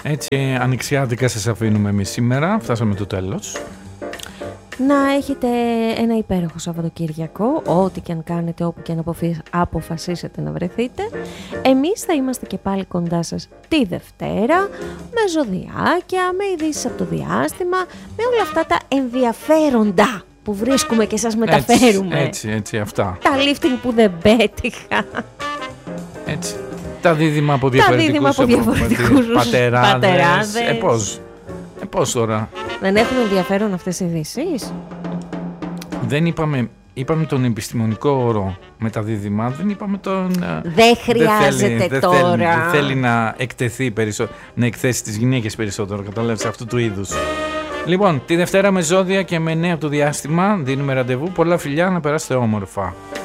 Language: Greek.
Έτσι ανοιξιάτικα σας αφήνουμε εμείς σήμερα. Φτάσαμε το τέλος. Να έχετε ένα υπέροχο Σαββατοκύριακο, ό,τι και αν κάνετε, όπου και αν αποφασίσετε να βρεθείτε. Εμείς θα είμαστε και πάλι κοντά σας τη Δευτέρα, με ζωδιάκια, με ειδήσεις από το διάστημα, με όλα αυτά τα ενδιαφέροντα που βρίσκουμε και σας μεταφέρουμε. Έτσι, αυτά. Τα lifting που δεν πέτυχα. Έτσι. Τα δίδυμα από διαφορετικούς πατεράδες. Πώς τώρα. Δεν έχουν ενδιαφέρον αυτές οι ειδήσεις? Δεν είπαμε τον επιστημονικό όρο με τα δίδυμα, δεν είπαμε τον... Δεν χρειάζεται τώρα. Δεν θέλει να εκτεθεί περισσότερο, να εκθέσει τις γυναίκες περισσότερο, καταλάβεις, αυτού του είδους. Λοιπόν, τη Δευτέρα με ζώδια και με νέα από το διάστημα δίνουμε ραντεβού. Πολλά φιλιά, να περάσετε όμορφα.